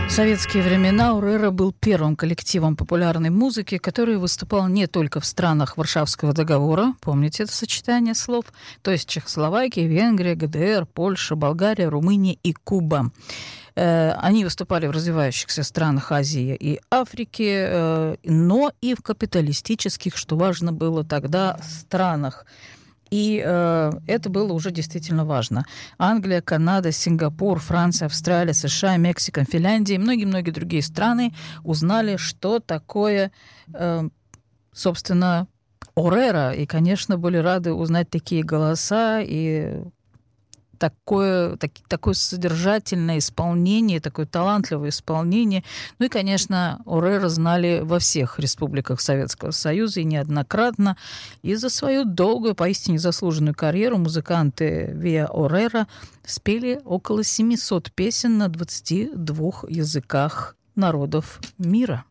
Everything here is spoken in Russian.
В советские времена ОРЭРА был первым коллективом популярной музыки, который выступал не только в странах Варшавского договора, помните это сочетание слов, то есть Чехословакия, Венгрия, ГДР, Польша, Болгария, Румыния и Куба. Они выступали в развивающихся странах Азии и Африки, но и в капиталистических, что важно было тогда, странах. И это было уже действительно важно. Англия, Канада, Сингапур, Франция, Австралия, США, Мексика, Финляндия и многие-многие другие страны узнали, что такое, собственно, ОРЭРА. И, конечно, были рады узнать такие голоса и такое содержательное исполнение, такое талантливое исполнение. Ну и, конечно, ОРЭРА знали во всех республиках Советского Союза и неоднократно. И за свою долгую, поистине заслуженную карьеру музыканты Виа ОРЭРА спели около 700 песен на 22 языках народов мира.